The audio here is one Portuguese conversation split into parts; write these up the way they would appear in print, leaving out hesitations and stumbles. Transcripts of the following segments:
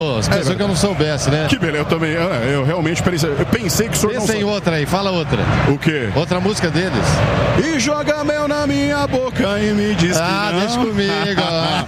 Pensou que eu não soubesse, né? Que beleza, eu realmente pensei que o senhor Pensa em outra aí, fala outra. O quê? Outra música deles. E joga mel na minha boca e me diz que não. Deixa comigo.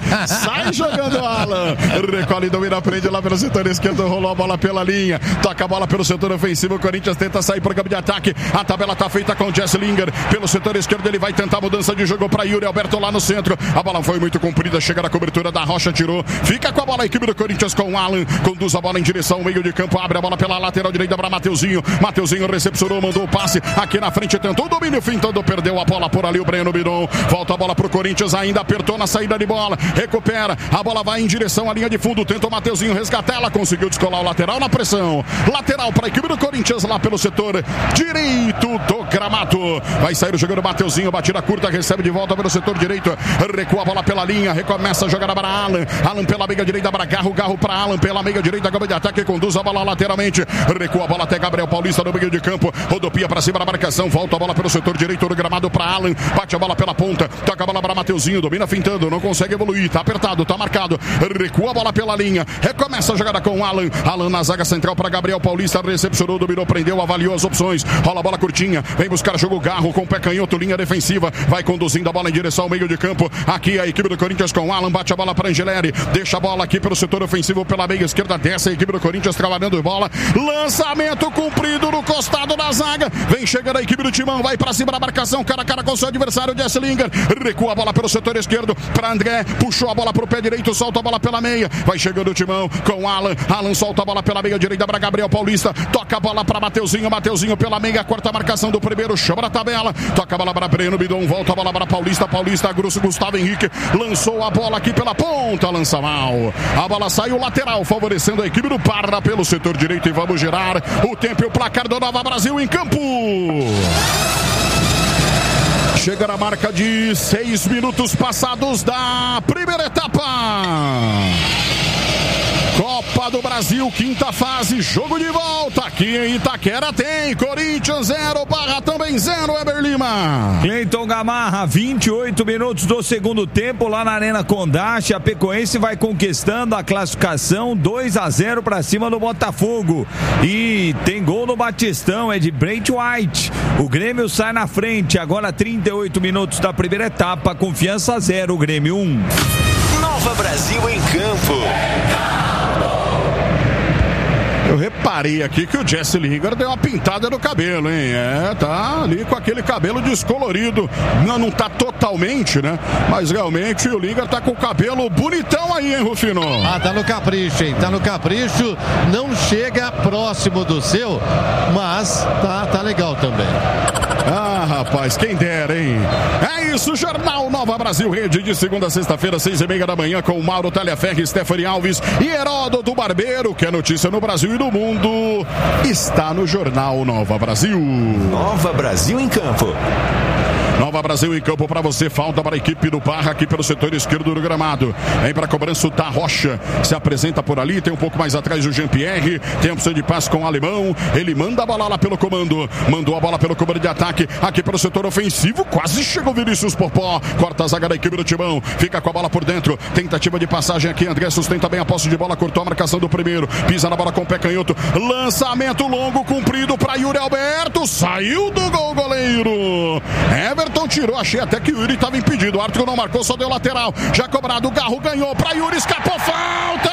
Sai jogando, Alan. Recolhe, domina, prende lá pelo setor esquerdo, rolou a bola pela linha, toca a bola pelo setor ofensivo, o Corinthians tenta sair para o campo de ataque, a tabela tá feita com o Jesse Lingard, pelo setor esquerdo ele vai tentar a mudança de jogo para Yuri Alberto lá no centro, a bola foi muito comprida, chega na cobertura da Rocha, tirou, fica com a bola a equipe do Corinthians com o Alan, conduz a bola em direção ao meio de campo, abre a bola pela lateral direita para Mateuzinho recepcionou, mandou o passe, aqui na frente tentou o domínio, fintando, perdeu a bola por ali o Breno Biron, volta a bola pro Corinthians, ainda apertou na saída de bola, recupera, a bola vai em direção à linha de fundo, tenta o Mateuzinho resgatar, ela conseguiu descolar o lateral na pressão, lateral para a equipe do Corinthians lá pelo setor direito do gramado, vai sair o jogador Mateuzinho, batida curta, recebe de volta pelo setor direito, recua a bola pela linha, recomeça a jogada para Alan pela meia direita para Garro para Alan pela meia direita, gol de ataque, conduz a bola lateralmente, recua a bola até Gabriel Paulista no meio de campo, rodopia para cima da marcação, volta a bola pelo setor direito do gramado para Alan, bate a bola pela ponta, toca a bola para Mateuzinho, domina fintando, não consegue evoluir, tá apertado, tá marcado, recua a bola pela linha, recomeça a jogada com Alan na zaga central para Gabriel Paulista, recepcionou, dominou, prendeu, avaliou as opções, rola a bola curtinha, vem buscar jogo Garro com o pé canhoto, linha defensiva, vai conduzindo a bola em direção ao meio de campo, aqui a equipe do Corinthians com Alan, bate a bola para Angeleri, deixa a bola aqui pelo setor ofensivo pela meia esquerda, desce a equipe do Corinthians trabalhando bola, lançamento cumprido no costado da zaga, vem chegando a equipe do Timão, vai para cima da marcação, cara a cara com seu adversário, Jesse Lingard, recua a bola pelo setor esquerdo para André, puxou a bola pro pé direito, solta a bola pela meia, vai chegando o Timão com Alan solta a bola pela meia direita para Gabriel Paulista, toca a bola para Mateuzinho pela meia, corta a marcação do primeiro, chama na tabela, toca a bola para Breno Bidon, volta a bola para Paulista, Gustavo Henrique, lançou a bola aqui pela ponta, lança mal, a bola saiu lateral, favorecendo a equipe do Parra pelo setor direito e vamos girar o tempo e o placar do Nova Brasil em campo. Chega na marca de 6 minutos passados da primeira etapa. Copa do Brasil, quinta fase, jogo de volta. Aqui em Itaquera tem Corinthians 0, Barra também 0, Eber Lima. Cleiton Gamarra, 28 minutos do segundo tempo lá na Arena Condá. Chapecoense vai conquistando a classificação 2-0 para cima do Botafogo. E tem gol no Batistão, é de Brent White. O Grêmio sai na frente, agora 38 minutos da primeira etapa, Confiança 0, Grêmio 1. Nova Brasil em campo. Eu reparei aqui que o Jesse Lingard deu uma pintada no cabelo, hein? Tá ali com aquele cabelo descolorido. Não tá totalmente, né? Mas realmente o Lingard tá com o cabelo bonitão aí, hein, Rufino? Tá no capricho, hein? Tá no capricho. Não chega próximo do seu, mas tá legal também. Rapaz, quem dera, hein? É isso, Jornal Nova Brasil Rede, de segunda a sexta-feira, 6:30 da manhã, com Mauro Talhaferri, Stephanie Alves e Heródoto Barbeiro, que é notícia no Brasil e no mundo, está no Jornal Nova Brasil. Nova Brasil em campo. Nova Brasil em campo para você, falta para a equipe do Barra aqui pelo setor esquerdo do gramado, vem para a cobrança da Rocha, se apresenta por ali, tem um pouco mais atrás o Jean-Pierre, tem a opção de passe com o Alemão, ele manda a bola lá pelo comando, mandou a bola pelo comando de ataque, aqui pelo setor ofensivo, quase chegou o Vinícius Popó, corta a zaga da equipe do Timão, fica com a bola por dentro, tentativa de passagem aqui, André sustenta bem a posse de bola, cortou a marcação do primeiro, pisa na bola com o pé canhoto, lançamento longo, comprido para Yuri Alberto, saiu do gol, goleiro Everton tirou, achei até que o Yuri estava impedido, o árbitro não marcou, só deu lateral, já cobrado, o Garro ganhou para Yuri, escapou, falta!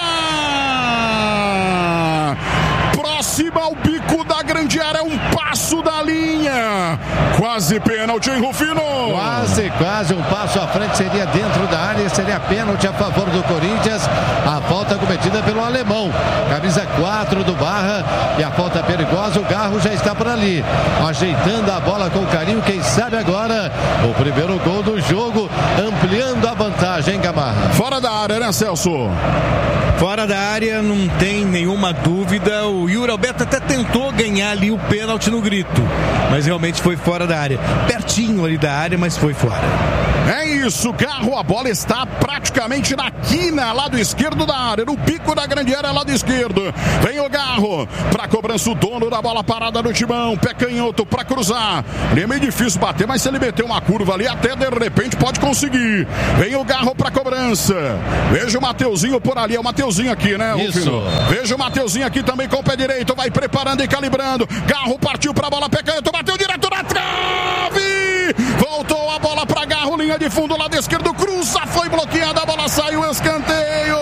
Próxima ao bico da grande área, um passo da linha, quase pênalti, hein, Rufino? Quase um passo à frente, seria dentro da área, seria pênalti a favor do Corinthians, a falta cometida pelo alemão, camisa 4 do Barra, e a falta perigosa, o Garro já está por ali, ajeitando a bola com carinho, quem sabe agora, o primeiro gol do jogo, ampliando a vantagem, hein, Gamarra? Fora da área, né, Celso? Fora da área, não tem nenhuma dúvida, o Yuri Alberto até tentou ganhar ali o pênalti no grito, mas realmente foi fora da área, pertinho ali da área, mas foi fora. É isso, Garro, a bola está praticamente na quina, lado esquerdo da área, no bico da grande área, lado esquerdo, vem o Garro, para cobrança o dono da bola parada do Timão, pé canhoto para cruzar, é meio difícil bater, mas se ele meter uma curva ali, até de repente pode conseguir, vem o Garro para cobrança, Veja o Mateuzinho por ali, é o Mateuzinho aqui, né? Isso. Veja o Mateuzinho aqui também com o pé direito, vai preparando e calibrando. Garro partiu pra bola, pé canhoto, bateu direto na trave! Voltou a bola pra Garro, linha de fundo, lado esquerdo, cruza, foi bloqueada, a bola saiu, escanteio!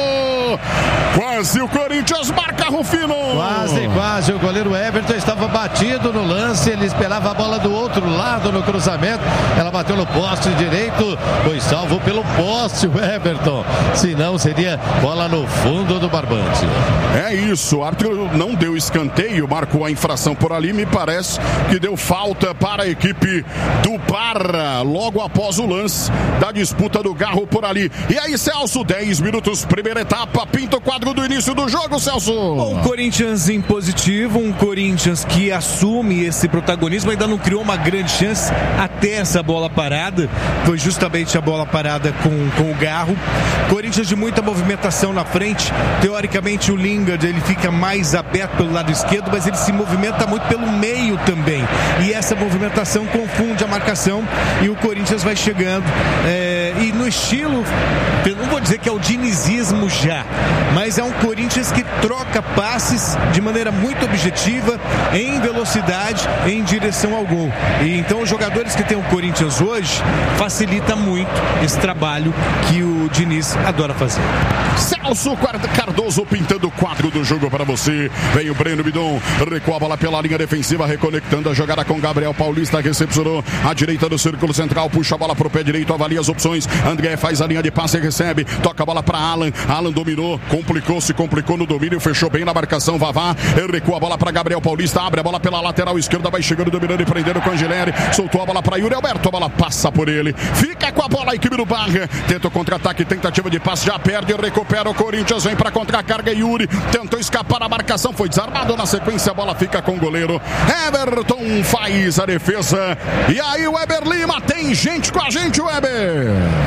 Quase o Corinthians marca, Rufino! Quase, o goleiro Everton estava batido no lance, ele esperava a bola do outro lado no cruzamento, ela bateu no poste direito, foi salvo pelo poste o Everton, senão seria bola no fundo do barbante. É isso, o árbitro não deu escanteio, marcou a infração por ali, me parece que deu falta para a equipe do Parra, logo após o lance da disputa do Garro por ali. E aí, Celso, 10 minutos, primeira etapa, pinta o quadro do início do jogo, Celso. Um Corinthians em positivo, um Corinthians que assume esse protagonismo, ainda não criou uma grande chance até essa bola parada, foi justamente a bola parada com o Garro. Corinthians de muita movimentação na frente, teoricamente o Lingard ele fica mais aberto pelo lado esquerdo, mas ele se movimenta muito pelo meio também, e essa movimentação confunde a marcação e o Corinthians vai chegando e no estilo, eu não vou dizer que é o dinizismo já, mas é um Corinthians que troca passes de maneira muito objetiva, em velocidade, em direção ao gol. E então os jogadores que tem o Corinthians hoje facilita muito esse trabalho que o Diniz adora fazer. Celso Cardoso pintando o quadro do jogo para você. Vem o Breno Bidon, recua a bola pela linha defensiva, reconectando a jogada com Gabriel Paulista, recepcionou a direita do círculo central, puxa a bola pro pé direito, avalia as opções. André faz a linha de passe e recebe, toca a bola para Alan dominou, complicou no domínio, fechou bem na marcação, Vavá, recua a bola para Gabriel Paulista, abre a bola pela lateral esquerda, vai chegando, dominando e prendendo com Angeleri, soltou a bola para Yuri Alberto, a bola passa por ele, fica com a bola a equipe do Barra, tenta o contra-ataque, tentativa de passe, já perde, recupera o Corinthians, vem para contra-carga, Yuri tentou escapar da marcação, foi desarmado na sequência, a bola fica com o goleiro Everton, faz a defesa, e aí o Weber Lima, tem gente com a gente, Weber!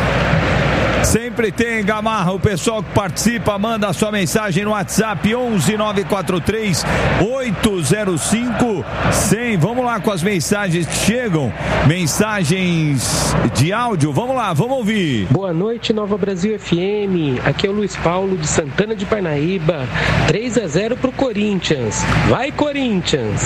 Sempre tem, Gamarra, o pessoal que participa, manda a sua mensagem no WhatsApp 11943 805 100. Vamos lá com as mensagens que chegam, mensagens de áudio, vamos lá, vamos ouvir. Boa noite, Nova Brasil FM, aqui é o Luiz Paulo de Santana de Parnaíba, 3-0 pro Corinthians, vai Corinthians!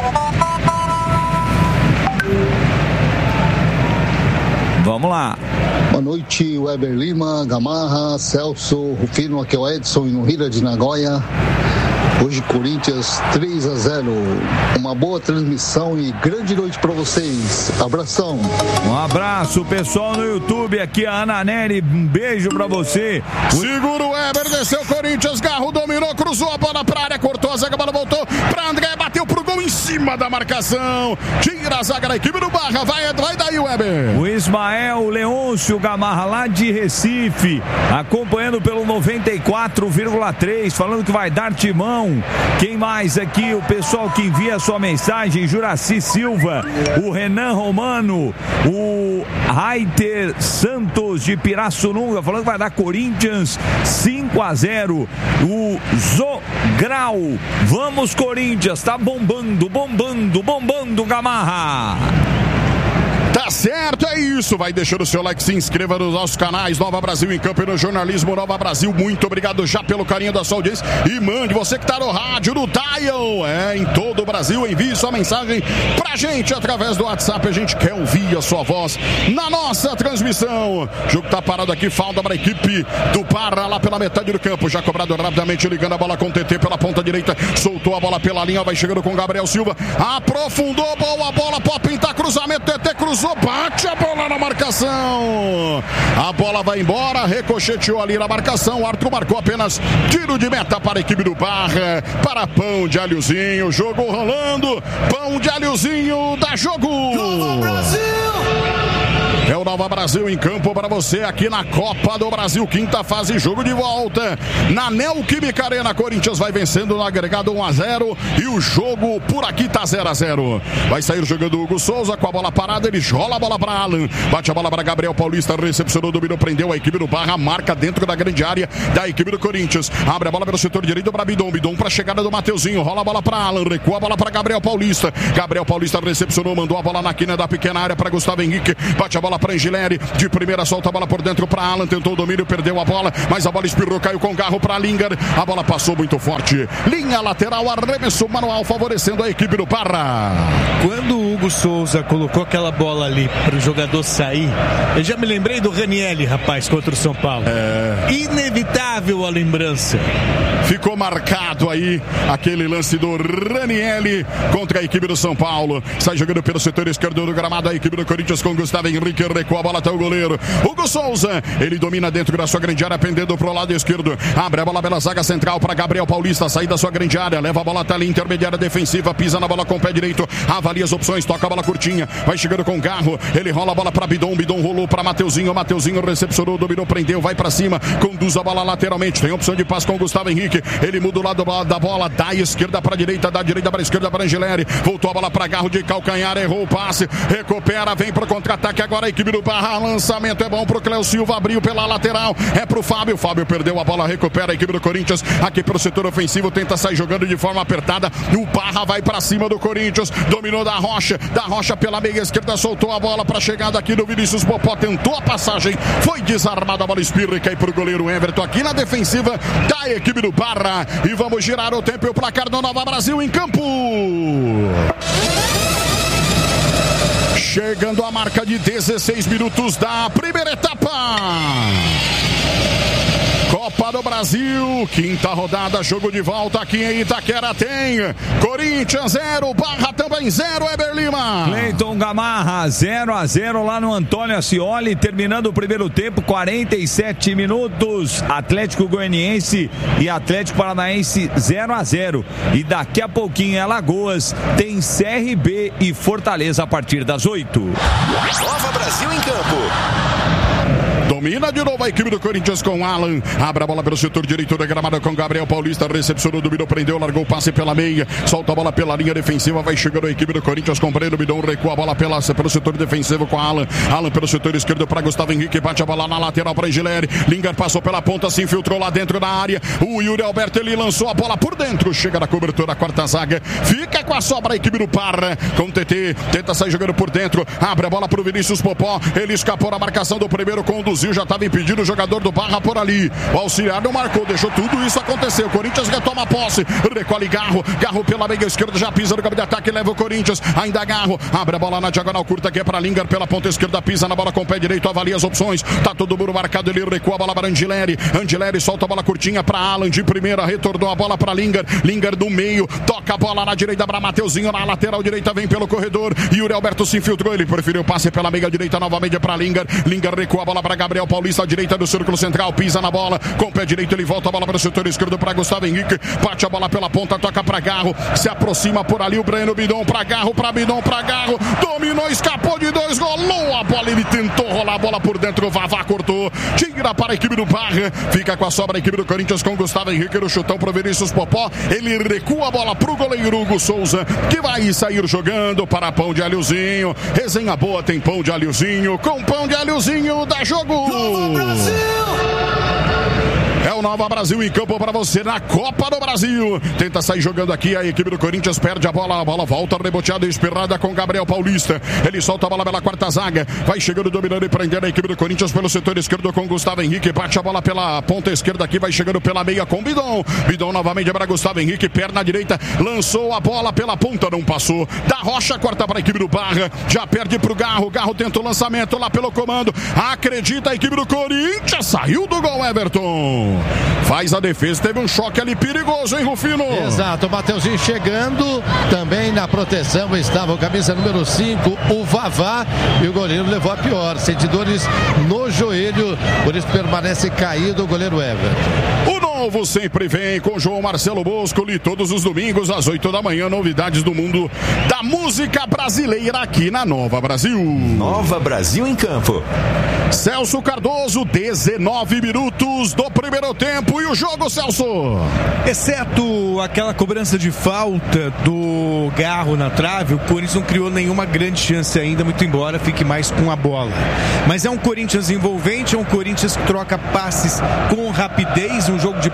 Vamos lá. Boa noite, Weber Lima, Gamarra, Celso, Rufino, aqui é o Edson, no Rio de Nagoya. Hoje Corinthians 3-0. Uma boa transmissão e grande noite para vocês. Abração. Um abraço, pessoal no YouTube. Aqui a Ana Nery. Um beijo para você. Segura o Weber, desceu o Corinthians. Garro dominou, cruzou a bola pra área, cortou a zaga, a bola voltou pra André, bateu pro gol em cima da marcação. Tira a zaga da equipe do Barra. Vai daí, Weber. O Ismael Leôncio Gamarra, lá de Recife, acompanhando pelo 94,3, falando que vai dar timão. Quem mais aqui? O pessoal que envia a sua mensagem, Juraci Silva, o Renan Romano, o Raiter Santos de Pirassununga, falando que vai dar Corinthians 5-0. O Zograu, vamos Corinthians, tá bombando, Gamarra. Tá certo, é isso. Vai deixando o seu like, se inscreva nos nossos canais Nova Brasil em Campo e no Jornalismo Nova Brasil. Muito obrigado já pelo carinho da sua audiência. E mande, você que tá no rádio, no dial, em todo o Brasil, envie sua mensagem pra gente através do WhatsApp. A gente quer ouvir a sua voz na nossa transmissão. O jogo tá parado aqui, falta para a equipe do Parra lá pela metade do campo. Já cobrado rapidamente, ligando a bola com o TT pela ponta direita. Soltou a bola pela linha, vai chegando com o Gabriel Silva. Aprofundou, boa bola, pode pintar cruzamento, TT cruzou. Bate a bola na marcação, a bola vai embora, ricocheteou ali na marcação, o Arthur marcou apenas tiro de meta para a equipe do Barra, para Pão de Alhozinho, jogo rolando, Pão de Alhozinho dá jogo. Nova Brasil! É o Nova Brasil em campo para você aqui na Copa do Brasil, quinta fase, jogo de volta na Neoquímica Arena. Corinthians vai vencendo no agregado 1-0 e o jogo por aqui tá 0-0. Vai sair jogando o Hugo Souza com a bola parada, ele rola a bola para Alan, bate a bola para Gabriel Paulista, recepcionou, dominou, prendeu a equipe do Barra, marca dentro da grande área da equipe do Corinthians, abre a bola pelo setor direito para Bidon para a chegada do Mateuzinho, rola a bola para Alan, recua a bola para Gabriel Paulista recepcionou, mandou a bola na quina da pequena área para Gustavo Henrique, bate a bola Prangileri, de primeira solta a bola por dentro para Alan, tentou o domínio, perdeu a bola, mas a bola espirrou, caiu com Garro para Linger, a bola passou muito forte, linha lateral, arremesso manual favorecendo a equipe do Parra. Quando o Hugo Souza colocou aquela bola ali para o jogador sair, eu já me lembrei do Ranieri, rapaz, contra o São Paulo. Inevitável a lembrança. Ficou marcado aí aquele lance do Ranieri contra a equipe do São Paulo. Sai jogando pelo setor esquerdo do gramado a equipe do Corinthians com Gustavo Henrique, recua a bola até o goleiro Hugo Souza, ele domina dentro da sua grande área, pendendo pro lado esquerdo, abre a bola pela zaga central para Gabriel Paulista, sair da sua grande área, leva a bola até a linha intermediária defensiva, pisa na bola com o pé direito, avalia as opções, toca a bola curtinha, vai chegando com Garro, ele rola a bola para Bidon rolou para Mateuzinho recepcionou, dominou, prendeu, vai para cima, conduz a bola lateralmente, tem opção de passe com Gustavo Henrique, ele muda o lado da bola, da esquerda para a direita, da direita para a esquerda para Angeleri, voltou a bola para Garro de calcanhar, errou o passe, recupera, vem para o contra-ataque agora a equipe do Parra, lançamento é bom pro Cléo Silva, abriu pela lateral, é pro Fábio perdeu a bola, recupera a equipe do Corinthians, aqui pelo setor ofensivo, tenta sair jogando de forma apertada, o Parra vai para cima do Corinthians, dominou da Rocha pela meia esquerda, soltou a bola para a chegada aqui do Vinícius Popó, tentou a passagem, foi desarmada, a bola espirra e cai pro goleiro Everton, aqui na defensiva da equipe do Parra, e vamos girar o tempo e o placar do Nova Brasil em campo. Chegando a marca de 16 minutos da primeira etapa. Copa do Brasil, quinta rodada, jogo de volta aqui em Itaquera, tem Corinthians 0, Barra também 0, Eber Lima. Cleiton Gamarra 0-0 lá no Antônio Ascioli, terminando o primeiro tempo, 47 minutos, Atlético Goianiense e Atlético Paranaense 0-0, e daqui a pouquinho em Alagoas tem CRB e Fortaleza a partir das 8. Nova Brasil em campo. Domina de novo a equipe do Corinthians com Alan. Abre a bola pelo setor direito da gramada com Gabriel Paulista. Recepcionou, dominou, prendeu, largou o passe pela meia. Solta a bola pela linha defensiva. Vai chegando a equipe do Corinthians com Breno Bidon. Recua a bola pelo setor defensivo com Alan. Alan pelo setor esquerdo para Gustavo Henrique. Bate a bola na lateral para Angeleri. Linger passou pela ponta, se infiltrou lá dentro da área. O Yuri Alberto, ele lançou a bola por dentro. Chega na cobertura, a quarta zaga. Fica com a sobra a equipe do Parra. Com o TT, tenta sair jogando por dentro. Abre a bola para o Vinícius Popó. Ele escapou na marcação do primeiro, conduziu, já estava impedido o jogador do Barra por ali. O auxiliar não marcou, deixou tudo isso acontecer. O Corinthians retoma a posse, recolhe Garro pela meia esquerda, já pisa no campo de ataque, leva o Corinthians, ainda Garro, abre a bola na diagonal curta que é para Linger, pela ponta esquerda, pisa na bola com o pé direito, avalia as opções, tá todo mundo marcado, ele recua a bola para Angeleri solta a bola curtinha para Alan de primeira, retornou a bola para Linger do meio, toca a bola na direita para Mateuzinho, na lateral direita vem pelo corredor, Yuri Alberto se infiltrou, ele preferiu o passe pela meia direita novamente para Linger recua a bola para Gabriel Paulista, à direita do círculo central, pisa na bola, com o pé direito ele volta a bola para o setor esquerdo para Gustavo Henrique, bate a bola pela ponta, toca para Garro, se aproxima por ali o Breno Bidon para Garro, dominou, escapou de dois, rolou a bola, ele tentou rolar a bola por dentro, o Vavá cortou, tira para a equipe do Barra, fica com a sobra a equipe do Corinthians com Gustavo Henrique no chutão para o Vinícius Popó, ele recua a bola para o goleiro Hugo Souza, que vai sair jogando para pão de alhozinho, resenha boa tem pão de alhozinho, com pão de alhozinho dá jogo. É o Nova Brasil em campo para você na Copa do Brasil. Tenta sair jogando aqui a equipe do Corinthians, perde a bola volta reboteada e espirrada com Gabriel Paulista. Ele solta a bola pela quarta zaga, vai chegando, dominando e prendendo a equipe do Corinthians pelo setor esquerdo com Gustavo Henrique, bate a bola pela ponta esquerda aqui, vai chegando pela meia com Bidon novamente para Gustavo Henrique, perna direita, lançou a bola pela ponta, não passou. Da Rocha corta para a equipe do Barra, já perde para o Garro tenta o lançamento lá pelo comando, acredita a equipe do Corinthians, saiu do gol Everton. Faz a defesa, teve um choque ali perigoso, hein, Rufino? Exato, o Mateuzinho chegando, também na proteção estava o camisa número 5, o Vavá, e o goleiro levou a pior, sentidores no joelho, por isso permanece caído o goleiro Everton. O novo sempre vem com João Marcelo Boscoli, todos os domingos às 8 da manhã, novidades do mundo da música brasileira aqui na Nova Brasil. Nova Brasil em campo. Celso Cardoso, 19 minutos do primeiro tempo e o jogo, Celso. Exceto aquela cobrança de falta do Garro na trave, o Corinthians não criou nenhuma grande chance ainda, muito embora fique mais com a bola. Mas é um Corinthians envolvente, é um Corinthians que troca passes com rapidez, um jogo de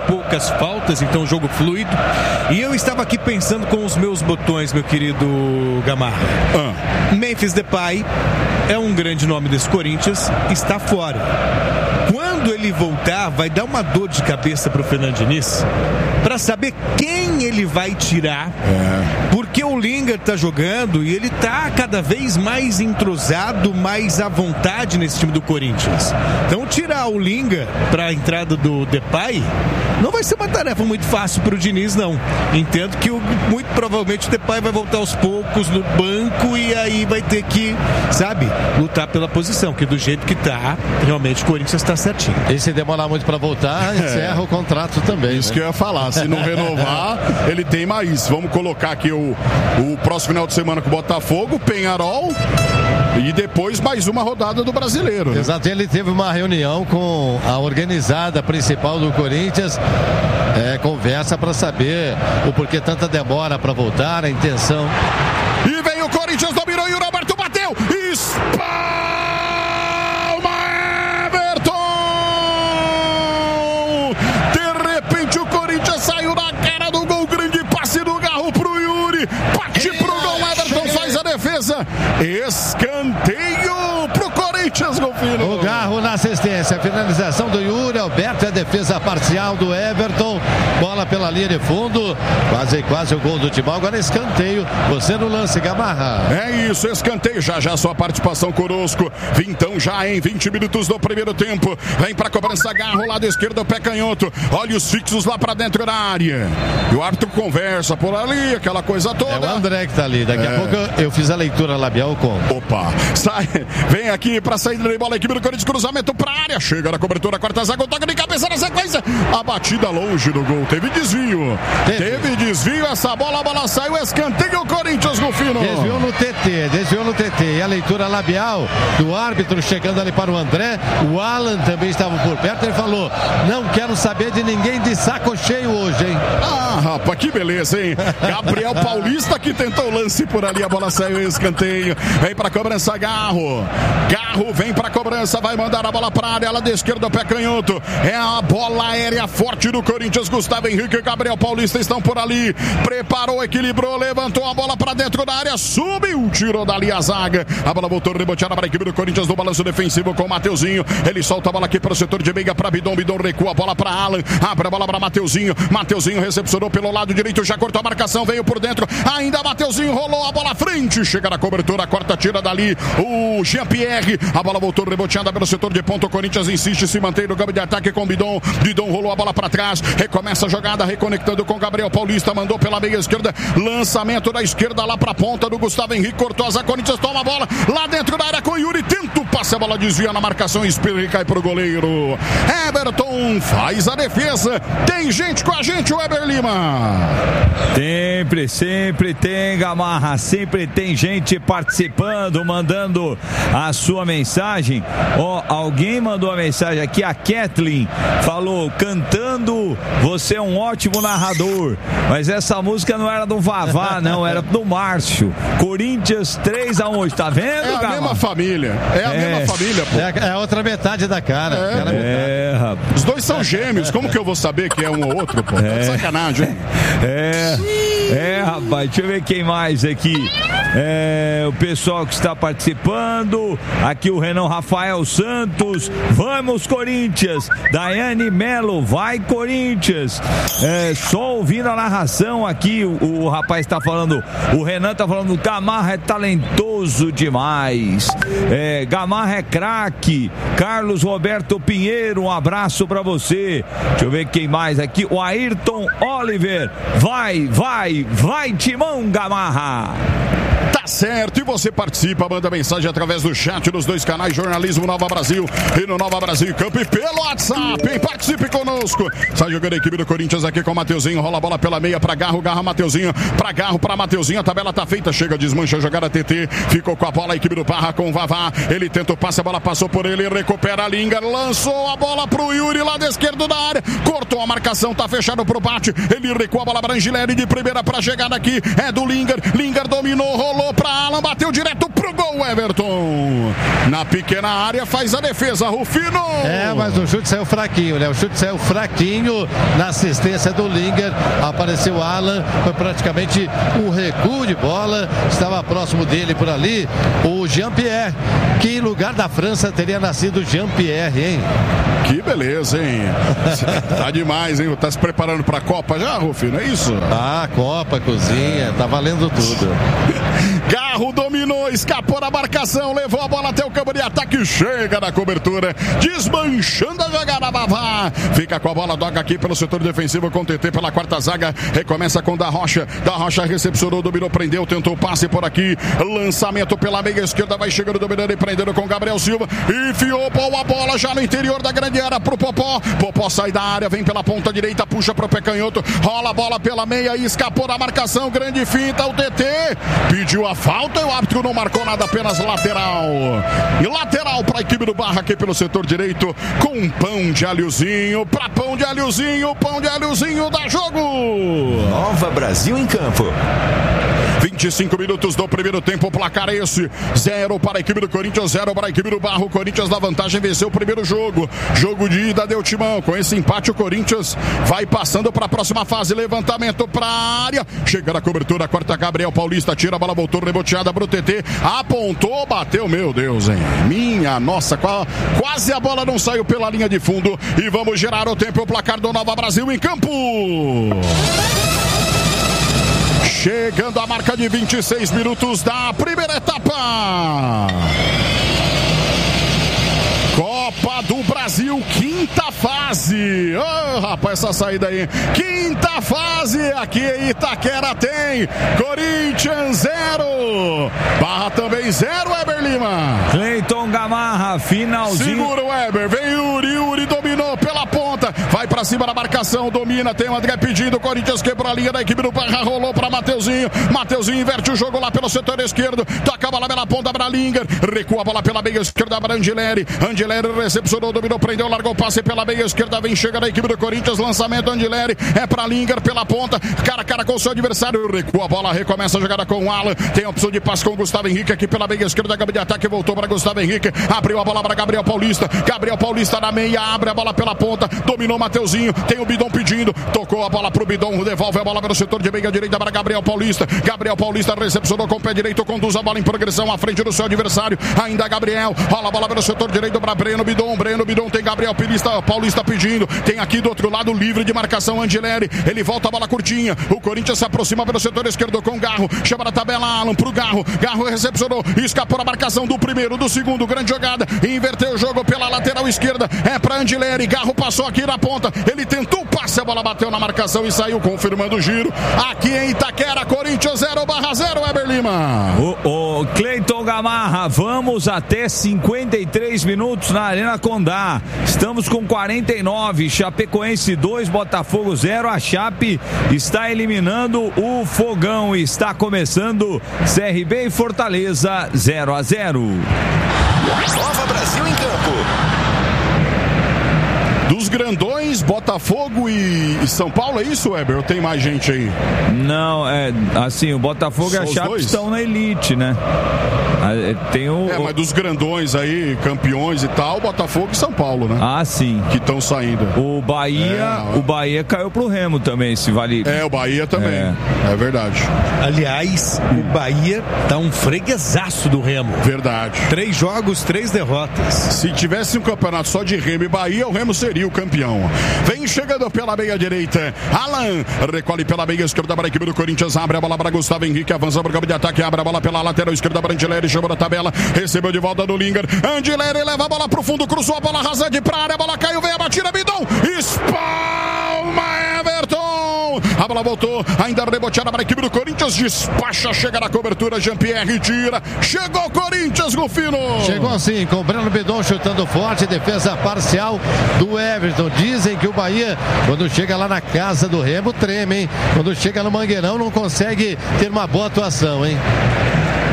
poucas faltas, então jogo fluido. E eu estava aqui pensando com os meus botões, meu querido Gamarra. Memphis Depay é um grande nome desse Corinthians, está fora. Quando ele voltar, vai dar uma dor de cabeça pro Fernando Diniz para saber quem ele vai tirar, porque o Lingard tá jogando e ele tá cada vez mais entrosado, mais à vontade nesse time do Corinthians. Então tirar o Lingard para a entrada do Depay não vai ser uma tarefa muito fácil pro Diniz, não. Entendo que muito provavelmente o Depay vai voltar aos poucos no banco e aí vai ter que, sabe, lutar pela posição, que do jeito que tá, realmente o Corinthians tá certinho. E se demorar muito para voltar, encerra o contrato também. Isso, né? Que eu ia falar, se não renovar, ele tem mais. Vamos colocar aqui o próximo final de semana com o Botafogo, Penharol e depois mais uma rodada do Brasileiro. Exato, ele teve uma reunião com a organizada principal do Corinthians, conversa para saber o porquê tanta demora para voltar, a intenção. E vem o Corinthians, dominou e o Roberto bateu, escanteio pro Corinthians, Golfino. O Garro na assistência, finalização do Yuri Alberto, a defesa parcial do Everton, bola pela linha de fundo, quase o gol do Timão. Agora escanteio, você no lance, Gamarra. É isso, escanteio, já sua participação conosco, então já em 20 minutos do primeiro tempo, vem pra cobrança, Garro, lado esquerdo, pé canhoto, olha os fixos lá pra dentro da área, e o árbitro conversa por ali, aquela coisa toda. É o André que tá ali, daqui a pouco eu fiz a leitura labial com. Opa, sai, vem aqui pra saída de bola, equipe do Corinthians, cruzamento pra área, chega na cobertura, quarta zaga, toque de cabeça na sequência, a batida longe do gol, teve desvio, essa bola, a bola saiu, escanteio, Corinthians, Golfino. Desviou no TT, e a leitura labial do árbitro chegando ali para o André, o Alan também estava por perto, ele falou, não quero saber de ninguém de saco cheio hoje, hein? Ah, rapaz, que beleza, hein? Gabriel Paulista que tentou o lance por ali, a bola saiu, escanteio, vem pra cobrança, Garro vem pra cobrança, vai mandar a bola pra área, ela de esquerda, pé canhoto, é a bola aérea forte do Corinthians, Gustavo Henrique e Gabriel Paulista estão por ali, preparou, equilibrou, levantou a bola pra dentro da área, subiu, tirou dali a zaga, a bola voltou reboteada para a equipe do Corinthians no balanço defensivo com o Mateuzinho, ele solta a bola aqui para o setor de meia, para Bidon recua a bola para Alan, abre a bola para Mateuzinho recepcionou pelo lado direito, já cortou a marcação, veio por dentro, ainda Mateuzinho rolou a bola à frente, chega na cobertura, corta, tira dali o Jean-Pierre, a bola voltou reboteada pelo setor de ponta, o Corinthians insiste, se mantém no campo de ataque com Bidon rolou a bola para trás, recomeça a jogada, reconectando com Gabriel Paulista, mandou pela meia esquerda, lançamento da esquerda lá para a ponta do Gustavo Henrique, cortou a Corinthians, toma a bola lá dentro da área com o Yuri, tenta o passe, a bola desvia na marcação, espirra e cai pro goleiro. Everton faz a defesa, tem gente com a gente, o Weber Lima. Sempre tem, Gamarra, sempre tem gente participando, mandando a sua mensagem. Alguém mandou a mensagem aqui, a Kathleen falou, cantando, você é um ótimo narrador, mas essa música não era do Vavá, não, era do Márcio. Corinthians 3-1, tá vendo, Gamarra? É a mesma família, mesma família, pô. É a outra metade da cara. Rapaz. Os dois são gêmeos, como que eu vou saber que é um ou outro, pô? Tá de sacanagem, hein? Rapaz, deixa eu ver quem mais aqui. O pessoal que está participando. Aqui o Renan Rafael Santos. Vamos, Corinthians. Daiane Melo, vai, Corinthians. Só ouvindo a narração aqui, o rapaz está falando, o Renan está falando, Gamarra é talentoso demais. Gamarra é craque. Carlos Roberto Pinheiro, um abraço para você. Deixa eu ver quem mais aqui. O Ayrton Oliver. Vai, Timão, Gamarra. Tá certo, e você participa, manda mensagem através do chat dos dois canais Jornalismo Nova Brasil e no Nova Brasil Campo e pelo WhatsApp, hein? Participe conosco. Sai jogando a equipe do Corinthians aqui com o Mateuzinho, rola a bola pela meia pra Garro, Mateuzinho, pra Garro, pra Mateuzinho, a tabela tá feita, chega, desmancha a jogada, TT, ficou com a bola a equipe do Parra com o Vavá, ele tenta o passe, a bola passou por ele, recupera a Lingard, lançou a bola pro Yuri, lado esquerdo da área, cortou a marcação, tá fechado pro bate, ele recua a bola pra Angileri de primeira pra chegada aqui, é do Lingard dominou, rolou Rolou pra Alan, bateu direto pro gol, Everton. Na pequena área faz a defesa, Rufino. Mas o chute saiu fraquinho, né? O chute saiu fraquinho na assistência do Linger. Apareceu o Alan, foi praticamente um recuo de bola. Estava próximo dele por ali o Jean-Pierre, que em lugar da França teria nascido Jean-Pierre, hein? Que beleza, hein? Tá demais, hein? Tá se preparando pra Copa já, Rufino? É isso? Copa, cozinha, tá valendo tudo. Garro dominou, escapou da marcação, levou a bola até o campo de ataque, chega na cobertura, desmanchando a jogada, Vavá. Fica com a bola, doga aqui pelo setor defensivo com o TT pela quarta zaga, recomeça com Da Rocha recepcionou, dominou, prendeu, tentou passe por aqui, lançamento pela meia esquerda, vai chegando, dominando e prendendo com Gabriel Silva, enfiou a bola já no interior da grande área pro Popó sai da área, vem pela ponta direita, puxa pro pé canhoto, rola a bola pela meia e escapou da marcação, grande finta, o TT pediu a falta e o árbitro não marcou nada, apenas lateral. E lateral para a equipe do Barra aqui pelo setor direito, com pão de alhozinho, para pão de alhozinho dá jogo. Nova Brasil em campo. 25 minutos do primeiro tempo, o placar é esse, 0 para a equipe do Corinthians, 0 para a equipe do Barra. O Corinthians na vantagem, venceu o primeiro jogo de ida, deu timão. Com esse empate o Corinthians vai passando para a próxima fase, levantamento para a área, chega na cobertura, corta Gabriel Paulista, tira a bola, voltou reboteada pro TT, apontou, bateu, meu Deus, hein, minha nossa, quase a bola não saiu pela linha de fundo. E vamos gerar o tempo, o placar do Nova Brasil em campo. Chegando a marca de 26 minutos da primeira etapa. Copa do Brasil, quinta fase. Rapaz, essa saída aí. Quinta fase, aqui em Itaquera tem Corinthians 0. Barra também 0, Weber Lima. Cleiton Gamarra, finalzinho. Segura o Weber, vem Yuri dominou pela ponta. Vai pra cima da marcação, domina, tem o André pedindo. Corinthians quebrou a linha da equipe do Barra, rolou pra Mateuzinho. Mateuzinho inverte o jogo lá pelo setor esquerdo. Toca a bola pela ponta pra Linger. Recua a bola pela meia esquerda para Angileri recepcionou, dominou, prendeu, largou o passe pela meia esquerda, vem, chega da equipe do Corinthians, lançamento Angileri, é pra Linger pela ponta, cara a cara com o seu adversário, recua a bola, recomeça a jogada com o Alan, tem a opção de passe com o Gustavo Henrique aqui pela meia esquerda, gama de ataque, voltou para Gustavo Henrique, abriu a bola para Gabriel Paulista na meia, abre a bola pela ponta, dominou Mateuzinho, tem o Bidon pedindo, tocou a bola pro Bidon, devolve a bola pelo setor de meia direita para Gabriel Paulista recepcionou com o pé direito, conduz a bola em progressão à frente do seu adversário, ainda Gabriel, rola a bola pelo setor direito para Breno Bidon, tem Gabriel Paulista pedindo, tem aqui do outro lado livre de marcação Angileri, ele volta a bola curtinha, o Corinthians se aproxima pelo setor esquerdo com Garro, chama na tabela Alan pro Garro recepcionou, escapou a marcação do primeiro, do segundo, grande jogada, inverteu o jogo pela lateral esquerda, é pra Angileri, Garro passou aqui na ponta, ele tentou o passe, a bola bateu na marcação e saiu, confirmando o giro, aqui em Itaquera, Corinthians 0/0, Weber Lima. O Cleiton Gamarra, vamos até 53 minutos na Arena Condá, estamos com 49, Chapecoense 2, Botafogo 0, a Chape está eliminando o Fogão, está começando CRB e Fortaleza 0/0. Nova Brasil em campo. Dos grandões, Botafogo e São Paulo, é isso, Weber? Ou tem mais gente aí? Não, é assim, o Botafogo só e a Chape estão na elite, né? Tem mas dos grandões aí, campeões e tal, Botafogo e São Paulo, né? Ah, sim. Que estão saindo. O Bahia caiu pro Remo também, se vale. O Bahia também. É verdade. Aliás, o Bahia tá um freguesaço do Remo. Verdade. 3 jogos, 3 derrotas. Se tivesse um campeonato só de Remo e Bahia, o Remo seria o campeão. Vem chegando pela meia direita. Alan recolhe pela meia esquerda para a equipe do Corinthians. Abre a bola para Gustavo Henrique. Avança para o campo de ataque. Abre a bola pela lateral esquerda para Angileri. Chamou na tabela. Recebeu de volta do Linger. Angileri leva a bola para o fundo. Cruzou a bola rasante para a área. A bola caiu. Vem a batida. Bidon. Espalma Everton. A bola voltou. Ainda reboteada para a equipe do Corinthians. Despacha. Chega na cobertura. Jean-Pierre tira. Chegou o Corinthians, Rufino. Chegou assim, com o Breno Bidon chutando forte. Defesa parcial do Everton. Dizem que o Bahia, quando chega lá na casa do Remo, treme, hein? Quando chega no Mangueirão, não consegue ter uma boa atuação, hein?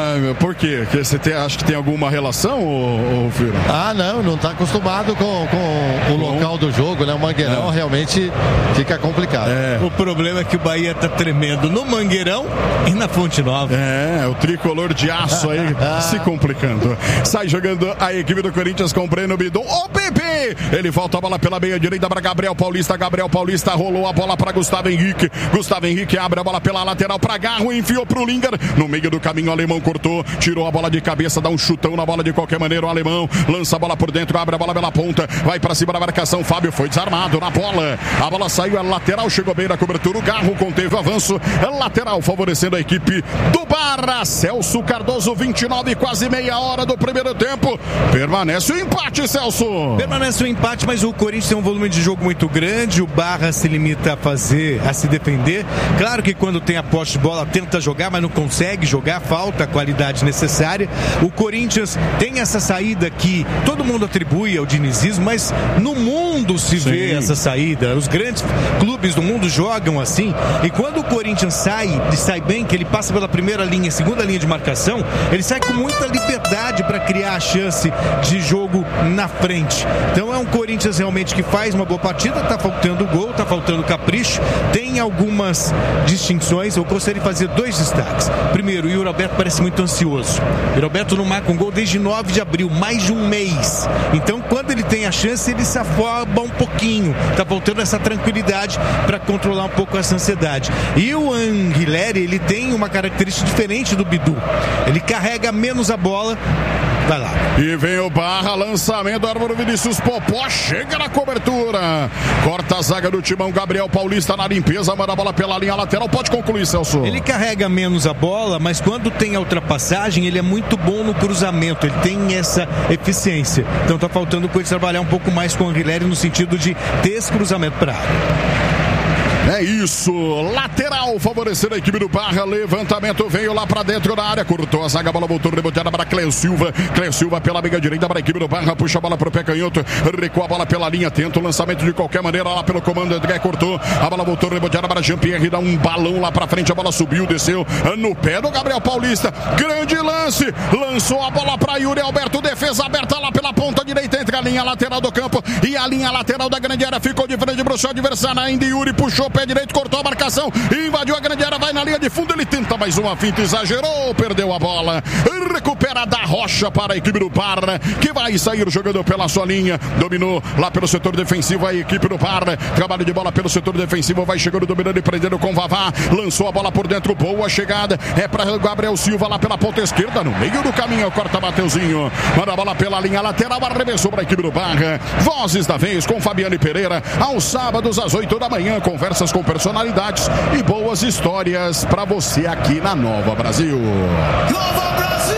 Por quê? Que você acha que tem alguma relação, Firo? Não tá acostumado com o local do jogo, né? O Mangueirão realmente fica complicado. O problema é que o Bahia tá tremendo no Mangueirão e na Fonte Nova. O tricolor de aço aí se complicando. Sai jogando a equipe do Corinthians com o Breno Bidon. O PP! Ele volta a bola pela meia direita para Gabriel Paulista. Gabriel Paulista rolou a bola para Gustavo Henrique. Gustavo Henrique abre a bola pela lateral para Garro, enfiou pro Linger. No meio do caminho, o alemão cortou, tirou a bola de cabeça, dá um chutão na bola de qualquer maneira. O alemão lança a bola por dentro, abre a bola pela ponta, vai para cima da marcação. Fábio foi desarmado na bola. A bola saiu, a lateral chegou bem na cobertura. O Garro conteve o avanço. Lateral favorecendo a equipe do Barra. Celso Cardoso, 29, quase meia hora do primeiro tempo. Permanece o empate, Celso. Permanece o empate, mas o Corinthians tem um volume de jogo muito grande. O Barra se limita a se defender. Claro que quando tem a posse de bola tenta jogar, mas não consegue jogar, falta a qualidade necessária. O Corinthians tem essa saída que todo mundo atribui ao dinizismo, mas no mundo se vê essa saída. Os grandes clubes do mundo jogam assim, e quando o Corinthians sai bem, que ele passa pela primeira linha, segunda linha de marcação, ele sai com muita liberdade para criar a chance de jogo na frente. Então é um Corinthians realmente que faz uma boa partida, tá faltando gol, tá faltando capricho, tem algumas distinções. Eu gostaria de fazer 2 destaques. Primeiro, o Yuri Alberto parece muito ansioso. O Yuri Alberto não marca um gol desde 9 de abril, mais de um mês. Então, quando ele tem a chance, ele se afoba um pouquinho. Tá faltando essa tranquilidade para controlar um pouco essa ansiedade. E o Anguilleri, ele tem uma característica diferente do Bidu. Ele carrega menos a bola. Vai lá. E vem o Barra, lançamento do Álvaro Vinícius Popó, chega na cobertura. Corta a zaga do Timão, Gabriel Paulista na limpeza, manda a bola pela linha lateral. Pode concluir, Celso. Ele carrega menos a bola, mas quando tem a ultrapassagem, ele é muito bom no cruzamento. Ele tem essa eficiência. Então tá faltando o Corinthians trabalhar um pouco mais com o Anguilleri no sentido de ter esse cruzamento para a área. É isso, lateral favorecendo a equipe do Barra, levantamento veio lá pra dentro da área, cortou a zaga, a bola voltou reboteada para Cléo Silva pela meia direita para a equipe do Barra, puxa a bola pro pé canhoto, recua a bola pela linha, tenta o lançamento de qualquer maneira lá pelo comando, André cortou, a bola voltou reboteada para Jean-Pierre, dá um balão lá pra frente, a bola subiu, desceu no pé do Gabriel Paulista, grande lance, lançou a bola pra Yuri Alberto, defesa aberta lá pela ponta direita, entre a linha lateral do campo e a linha lateral da grande área, ficou de frente pro seu adversário ainda, Yuri puxou pé direito, cortou a marcação, invadiu a grande área, vai na linha de fundo, ele tenta mais uma finta, exagerou, perdeu a bola, recupera da Rocha para a equipe do Barra, que vai sair jogando pela sua linha, dominou lá pelo setor defensivo a equipe do Barra, trabalho de bola pelo setor defensivo, vai chegando, dominando e prendendo com Vavá, lançou a bola por dentro, boa chegada, é para Gabriel Silva lá pela ponta esquerda, no meio do caminho, corta Mateuzinho, manda a bola pela linha lateral, arremessou para a equipe do Barra, vozes da vez com Fabiane Pereira, aos sábados às 8 da manhã, conversas com personalidades e boas histórias para você aqui na Nova Brasil. Nova Brasil!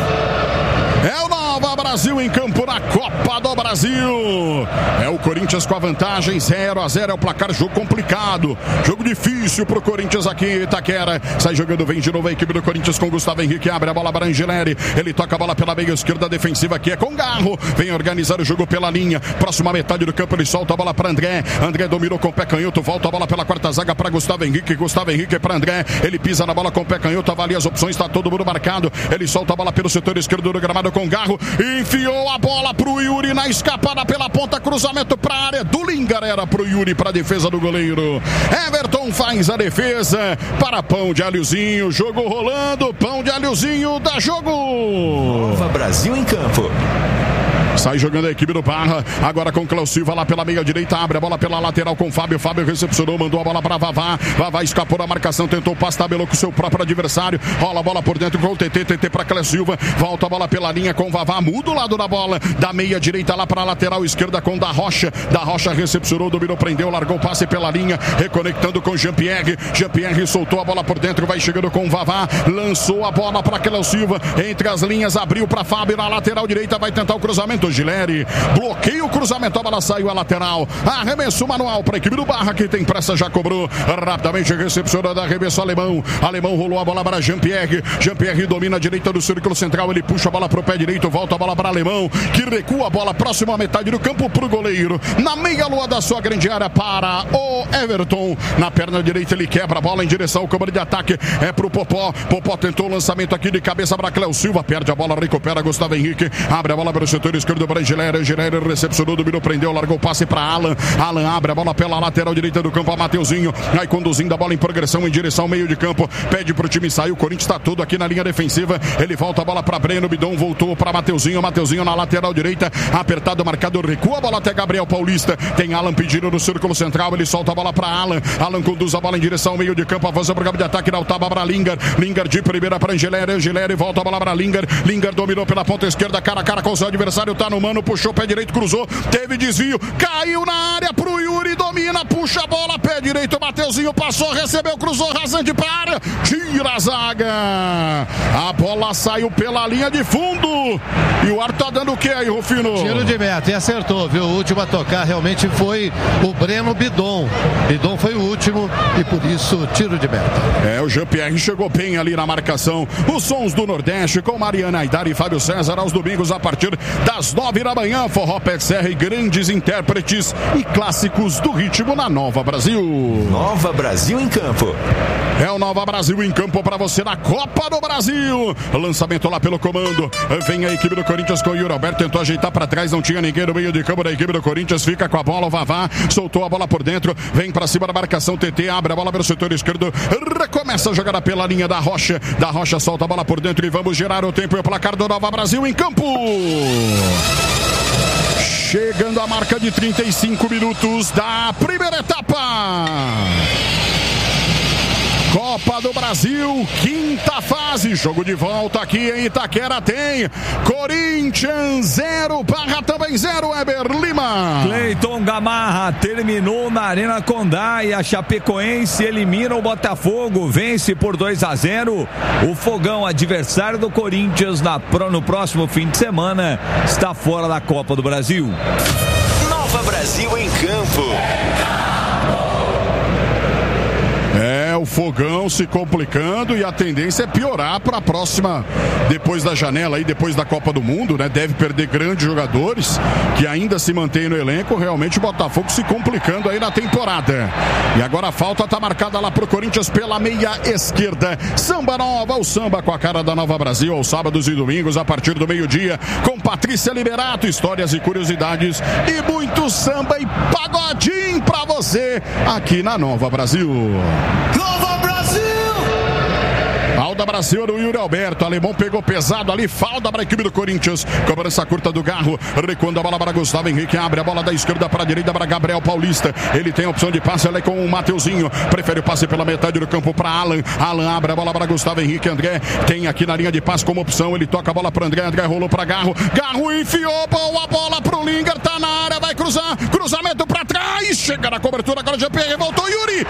É o Nova Brasil em campo na Copa do Brasil. É o Corinthians com a vantagem 0-0, é o placar, jogo complicado, jogo difícil pro Corinthians aqui em Itaquera. Sai jogando, vem de novo a equipe do Corinthians com Gustavo Henrique, abre a bola para Angeleri, ele toca a bola pela meia esquerda defensiva aqui, é com Garro, vem organizar o jogo pela linha, próxima metade do campo, ele solta a bola para André dominou com o pé canhoto, volta a bola pela quarta zaga para Gustavo Henrique para André, ele pisa na bola com o pé canhoto, avalia as opções, está todo mundo marcado, ele solta a bola pelo setor esquerdo do gramado com Garro, enfiou a bola pro Yuri na escapada pela ponta, cruzamento para a área do Lingar, era pro Yuri, para a defesa do goleiro Everton, faz a defesa para Pão de Alhozinho, jogo rolando, Pão de Alhozinho dá jogo. Nova Brasil em campo. Sai jogando a equipe do Barra, agora com Cléo Silva lá pela meia direita, abre a bola pela lateral com Fábio recepcionou, mandou a bola para Vavá escapou da marcação, tentou o passe, tabelou com o seu próprio adversário, rola a bola por dentro com o TT para Cléo Silva, volta a bola pela linha com Vavá, muda o lado da bola, da meia direita lá para a lateral esquerda com da Rocha recepcionou, dominou, prendeu, largou o passe pela linha, reconectando com Jean-Pierre soltou a bola por dentro, vai chegando com Vavá, lançou a bola para Cléo Silva, entre as linhas, abriu para Fábio na lateral direita, vai tentar o cruzamento, cruzamento, Gileri, bloqueia o cruzamento, a bola saiu, a lateral, arremesso manual para a equipe do Barra, que tem pressa, já cobrou, rapidamente recepcionando, arremesso alemão rolou a bola para Jean-Pierre domina a direita do círculo central, ele puxa a bola para o pé direito, volta a bola para Alemão, que recua a bola próximo à metade do campo para o goleiro, na meia-lua da sua grande área para o Everton, na perna direita ele quebra a bola em direção ao comando de ataque, é para o Popó tentou o lançamento aqui de cabeça para Cléo Silva, perde a bola, recupera Gustavo Henrique, abre a bola para o setor esquerdo para Gileri recepcionou, dominou, prendeu, largou o passe para Alan abre a bola pela lateral direita do campo a Mateuzinho, aí conduzindo a bola em progressão em direção ao meio de campo, pede para o time sair, o Corinthians está todo aqui na linha defensiva, ele volta a bola para Breno, Bidon voltou para Mateuzinho na lateral direita, apertado, marcado, recua a bola até Gabriel Paulista, tem Alan pedindo no círculo central, ele solta a bola para Alan conduz a bola em direção ao meio de campo, avança para o campo de ataque, na Altaba para Lingard de primeira para Angeleri, volta a bola para Lingard dominou pela ponta esquerda, cara a cara com o seu adversário, tá no mano, puxou o pé direito, cruzou, teve desvio, caiu na área pro Yuri, domina, puxa a bola, pé direito, Mateuzinho passou, recebeu, cruzou, rasante para a área, tira a zaga, a bola saiu pela linha de fundo, e o árbitro tá dando o que aí, Rufino? Tiro de meta, e acertou, viu? O último a tocar realmente foi o Breno Bidon foi o último, e por isso, tiro de meta. O Jean-Pierre chegou bem ali na marcação, os sons do Nordeste, com Mariana Aidar e Fábio César, aos domingos a partir das 9 da manhã, Forró Pé de Serra e grandes intérpretes e clássicos do ritmo na Nova Brasil. Nova Brasil em campo. É o Nova Brasil em campo para você na Copa do Brasil. Lançamento lá pelo comando. Vem a equipe do Corinthians com o Yuri Alberto. Tentou ajeitar para trás, não tinha ninguém no meio de campo da equipe do Corinthians. Fica com a bola, o Vavá soltou a bola por dentro. Vem para cima da marcação, TT abre a bola pelo setor esquerdo. Recomeça a jogada pela linha da Rocha. Da Rocha solta a bola por dentro e vamos girar o tempo e o placar do Nova Brasil em campo. Chegando a marca de 35 minutos da primeira etapa. Copa do Brasil, quinta fase, jogo de volta aqui em Itaquera, tem Corinthians 0, Barra também 0, Weber Lima. Cleiton Gamarra terminou na Arena Condá e a Chapecoense elimina o Botafogo, vence por 2-0. O Fogão, adversário do Corinthians no próximo fim de semana, está fora da Copa do Brasil. Nova Brasil em campo. O Fogão se complicando e a tendência é piorar para a próxima, depois da janela aí, depois da Copa do Mundo, né? Deve perder grandes jogadores que ainda se mantêm no elenco, realmente o Botafogo se complicando aí na temporada. E agora a falta tá marcada lá pro Corinthians pela meia esquerda. Samba Nova, o samba com a cara da Nova Brasil, aos sábados e domingos a partir do meio-dia, com Patrícia Liberato, histórias e curiosidades e muito samba e pagodinho pra você aqui na Nova Brasil. Nova Brasil! Falda pra cima do Yuri Alberto, Alemão pegou pesado ali, falta para a equipe do Corinthians, cobrança curta do Garro, recuando a bola para Gustavo Henrique, abre a bola da esquerda para a direita para Gabriel Paulista, ele tem a opção de passe, ele é com o Mateuzinho, prefere o passe pela metade do campo para Alan abre a bola para Gustavo Henrique, André tem aqui na linha de passe como opção, ele toca a bola para André rolou para Garro enfiou, boa bola pro Lingard, tá na área, vai cruzar, cruzamento para trás, chega na cobertura, agora o GP voltou, Yuri,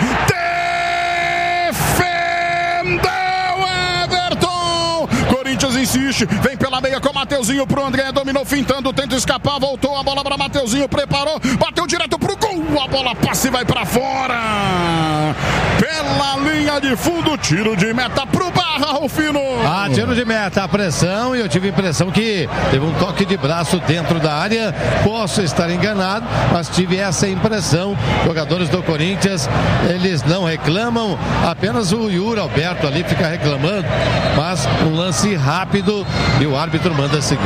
defendeu! Corinthians insiste, vem pela meia com o Mateuzinho pro André, dominou fintando, tenta escapar, voltou a bola para Mateuzinho, preparou, bateu direto pro gol, a bola passa e vai para fora, pela linha de fundo, tiro de meta pro Barra, Rufino. Tiro de meta, a pressão, e eu tive a impressão que teve um toque de braço dentro da área, posso estar enganado, mas tive essa impressão. Jogadores do Corinthians, eles não reclamam, apenas o Yuri Alberto ali fica reclamando, mas um lance rápido e o árbitro manda seguir.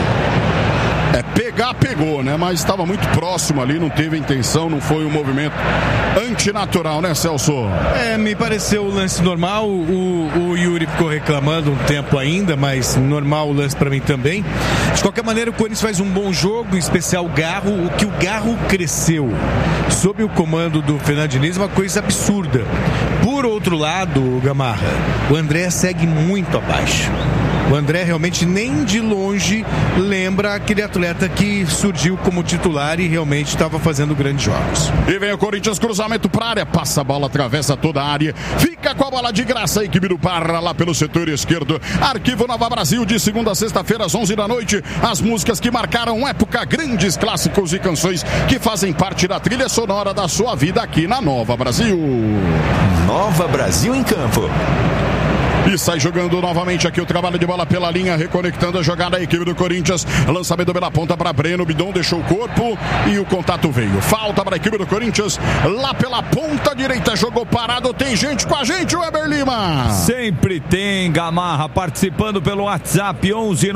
Pegou, né? Mas estava muito próximo ali, não teve intenção, não foi um movimento antinatural, né, Celso? Me pareceu o lance normal, o Yuri ficou reclamando um tempo ainda, mas normal o lance pra mim também. De qualquer maneira, o Corinthians faz um bom jogo, em especial o Garro, o que o Garro cresceu sob o comando do Fernando Diniz, uma coisa absurda. Por outro lado, Gamarra, o André segue muito abaixo. O André realmente nem de longe lembra aquele atleta que surgiu como titular e realmente estava fazendo grandes jogos. E vem o Corinthians, cruzamento para a área, passa a bola, atravessa toda a área, fica com a bola de graça a equipe do Barra lá pelo setor esquerdo. Arquivo Nova Brasil, de segunda a sexta-feira às 11 da noite, as músicas que marcaram época, grandes clássicos e canções que fazem parte da trilha sonora da sua vida aqui na Nova Brasil. Nova Brasil em campo. E sai jogando novamente aqui o trabalho de bola pela linha, reconectando a jogada a equipe do Corinthians. Lançamento pela ponta para Breno, Bidon deixou o corpo e o contato veio. Falta para a equipe do Corinthians, lá pela ponta direita, jogou parado. Tem gente com a gente, Weber Lima? Sempre tem, Gamarra, participando pelo WhatsApp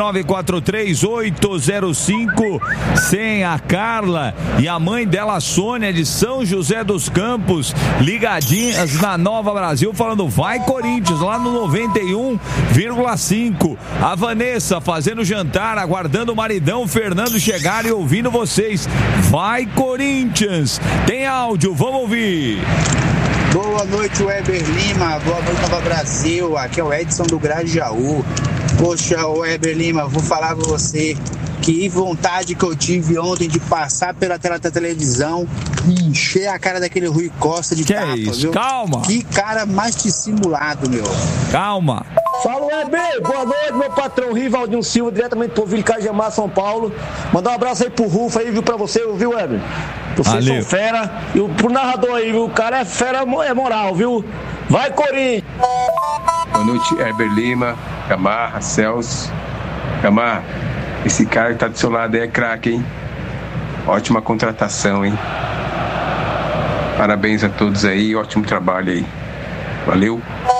11943-805-100. A Carla e a mãe dela, a Sônia, de São José dos Campos, ligadinhas na Nova Brasil, falando vai Corinthians, lá no 91,5. A Vanessa fazendo jantar, aguardando o maridão Fernando chegar e ouvindo vocês. Vai Corinthians! Tem áudio, vamos ouvir. Boa noite, Weber Lima. Boa noite, Nova Brasil. Aqui é o Edson do Grajaú. Poxa, Weber Lima, vou falar com você. Que vontade que eu tive ontem de passar pela tela da televisão e encher a cara daquele Rui Costa de tapa, viu? Calma. Que cara mais dissimulado, meu. Calma. Fala, Weber. Boa noite, meu patrão Rivaldinho Silva, diretamente do Ville Cajamar, São Paulo. Mandar um abraço aí pro Rufo aí, viu, pra você, viu, Weber? Vocês são fera. E pro narrador aí, viu? O cara é fera, é moral, viu? Vai, Corinthians! Boa noite, Weber Lima, Gamarra, Celso. Gamarra, esse cara que tá do seu lado aí é craque, hein? Ótima contratação, hein? Parabéns a todos aí, ótimo trabalho aí. Valeu!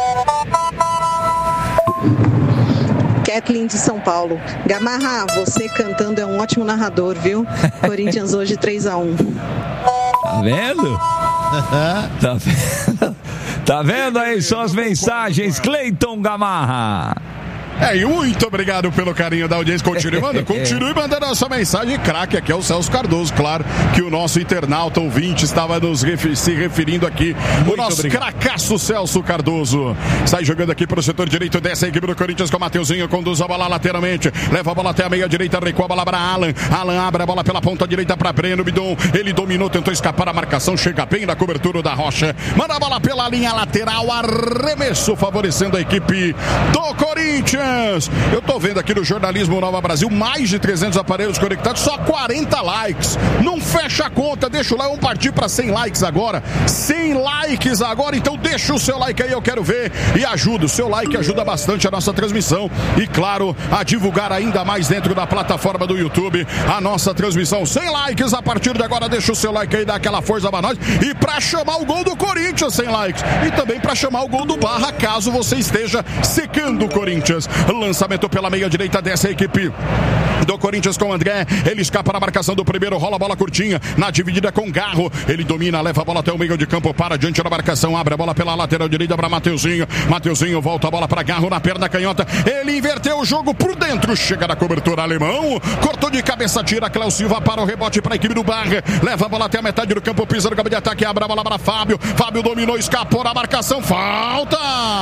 Kathleen de São Paulo. Gamarra, você cantando é um ótimo narrador, viu? Corinthians hoje 3-1. Tá vendo? Tá vendo? Tá vendo aí suas mensagens, Cleiton Gamarra? E muito obrigado pelo carinho da audiência. Continue mandando a sua mensagem. Craque aqui é o Celso Cardoso. Claro que o nosso internauta ouvinte estava se referindo aqui. O nosso cracaço Celso Cardoso. Sai jogando aqui para o setor direito dessa equipe do Corinthians com o Mateuzinho. Conduz a bola lateralmente. Leva a bola até a meia direita. Recua a bola para Alan. Alan abre a bola pela ponta direita para Breno Bidon. Ele dominou, tentou escapar a marcação. Chega bem na cobertura da Rocha. Manda a bola pela linha lateral. Arremesso favorecendo a equipe do Corinthians. Eu tô vendo aqui no jornalismo Nova Brasil mais de 300 aparelhos conectados, só 40 likes. Não fecha a conta, deixa o like. Vamos partir para 100 likes agora. 100 likes agora, então deixa o seu like aí, eu quero ver. E ajuda, o seu like ajuda bastante a nossa transmissão. E claro, a divulgar ainda mais dentro da plataforma do YouTube a nossa transmissão. 100 likes a partir de agora, deixa o seu like aí, dá aquela força pra nós. E pra chamar o gol do Corinthians, 100 likes. E também pra chamar o gol do Barra, caso você esteja secando o Corinthians. Lançamento pela meia direita dessa equipe do Corinthians com o André. Ele escapa na marcação do primeiro, rola a bola curtinha na dividida com Garro. Ele domina, leva a bola até o meio de campo, para diante da marcação, abre a bola pela lateral direita para Mateuzinho. Mateuzinho volta a bola para Garro na perna canhota. Ele inverteu o jogo por dentro, chega na cobertura alemão, cortou de cabeça, tira Cléo Silva para o rebote para a equipe do Barra. Leva a bola até a metade do campo, pisa no campo de ataque, abre a bola para Fábio. Fábio dominou, escapou na marcação. Falta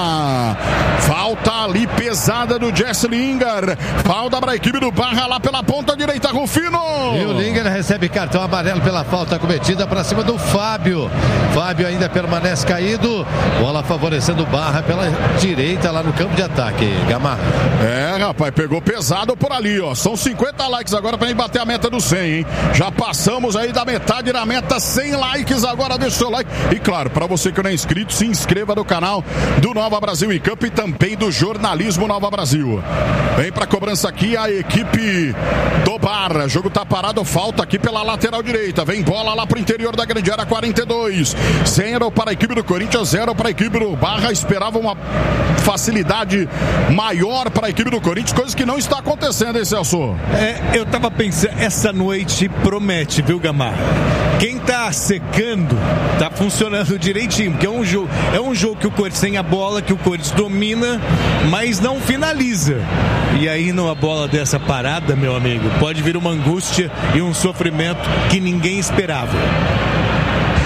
ali pesada do Jesse Lingard. Falta para a equipe do Barra lá pela ponta direita, Rufino. E o Lingard recebe cartão amarelo pela falta cometida para cima do Fábio. Fábio ainda permanece caído. Bola favorecendo o Barra pela direita lá no campo de ataque. Gamarra. Rapaz, pegou pesado por ali, ó. São 50 likes agora pra gente bater a meta do 100, hein? Já passamos aí da metade da meta, 100 likes agora, deixa o seu like. E claro, pra você que não é inscrito, se inscreva no canal do Nova Brasil em Campo e também do Jornalismo Nova Brasil. Vem pra cobrança aqui a equipe do Barra. Jogo tá parado, falta aqui pela lateral direita. Vem bola lá pro interior da grande área, 42. 0 para a equipe do Corinthians, 0 para a equipe do Barra. Esperava uma facilidade maior para a equipe do Corinthians, coisa que não está acontecendo, hein, Celso? Eu tava pensando, essa noite promete, viu, Gamarra? Quem tá secando, tá funcionando direitinho, porque é um jogo que o Corinthians tem a bola, que o Corinthians domina, mas não finaliza. E aí, numa bola dessa parada, meu amigo, pode vir uma angústia e um sofrimento que ninguém esperava.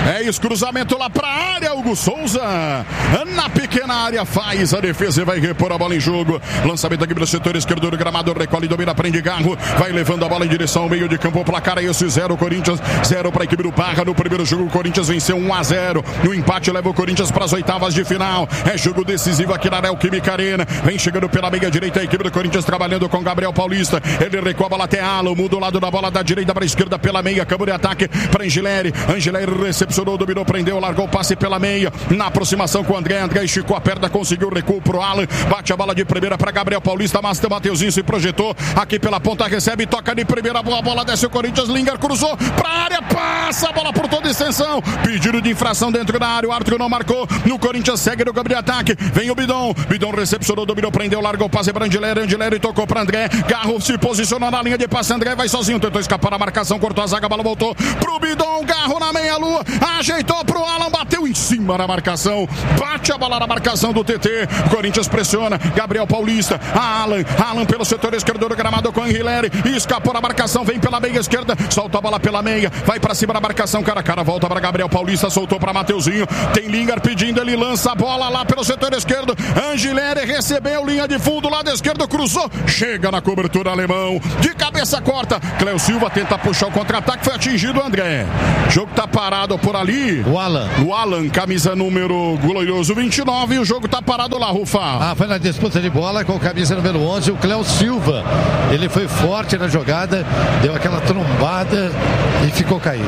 É isso, cruzamento lá pra área, Hugo Souza. Na pequena área faz a defesa e vai repor a bola em jogo. Lançamento aqui pelo setor esquerdo do gramado, recolhe, domina, prende Garro. Vai levando a bola em direção ao meio de campo. O placar é esse, 0 Corinthians, 0 para a equipe do Barra. No primeiro jogo o Corinthians venceu 1-0. No empate leva o Corinthians para as oitavas de final. É jogo decisivo aqui na Neoquímica Arena. Vem chegando pela meia direita a equipe do Corinthians trabalhando com Gabriel Paulista. Ele recua a bola até Alan, muda o lado da bola da direita para a esquerda pela meia. Campo de ataque para Angileri. Angileri recepcionou, dominou, prendeu, largou o passe pela meia. Na aproximação com o André. André esticou a perna, conseguiu o recuo pro Alan. Bate a bola de primeira para Gabriel Paulista. Mateuzinho se projetou aqui pela ponta, recebe, toca de primeira, boa bola, desce o Corinthians, Linger cruzou pra área, passa a bola por toda a extensão, pedido de infração dentro da área, o árbitro não marcou, no Corinthians segue no campo de ataque, vem o Bidon recepcionou, dominou, prendeu, largou o passe para Angileri, tocou para André, Garro se posicionou na linha de passe, André vai sozinho, tentou escapar da marcação, cortou a zaga, a bola voltou pro Bidon, Garro na meia-lua, ajeitou pro Alan, bateu em cima da marcação, bate a bola na marcação do TT, Corinthians pressiona, Gabriel Paulista, Alan pelo setor esquerdo do gramado com Angileri, escapou da marcação, vem pela meia esquerda, solta a bola pela meia, vai pra cima da marcação, cara a cara, volta para Gabriel Paulista, soltou para Mateuzinho, tem Linger pedindo, ele lança a bola lá pelo setor esquerdo, Angileri recebeu, linha de fundo, lado esquerdo, cruzou, chega na cobertura alemão, de cabeça corta, Cléo Silva tenta puxar o contra-ataque, foi atingido o André, o jogo tá parado por ali, o Alan, camisa número glorioso 29, e o jogo tá parado lá, Rufa. Foi na disputa de bola com camisa número 11, o Cléo Silva, ele foi forte na jogada, deu aquela trombada e ficou caído.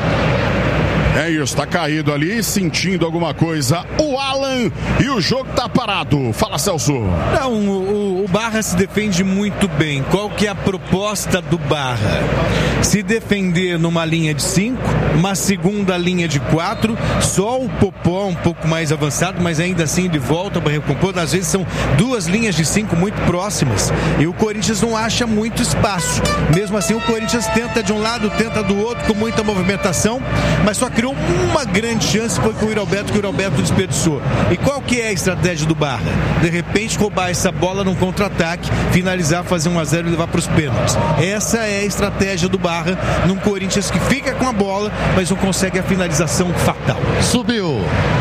É isso, tá caído ali, sentindo alguma coisa o Alan, e o jogo tá parado. Fala, Celso. Não, o Barra se defende muito bem. Qual que é a proposta do Barra? Se defender numa linha de 5, uma segunda linha de 4, só o Popó um pouco mais avançado, mas ainda assim ele volta para recompor. Às vezes são duas linhas de 5 muito próximas e o Corinthians não acha muito espaço. Mesmo assim o Corinthians tenta de um lado, tenta do outro com muita movimentação, mas só criou uma grande chance, foi com o Iralberto, que o Iralberto desperdiçou. E qual que é a estratégia do Barra? De repente roubar essa bola num contra-ataque, finalizar, fazer 1-0 e levar para os pênaltis. Essa é a estratégia do Barra num Corinthians que fica com a bola, mas não consegue a finalização fatal. Subiu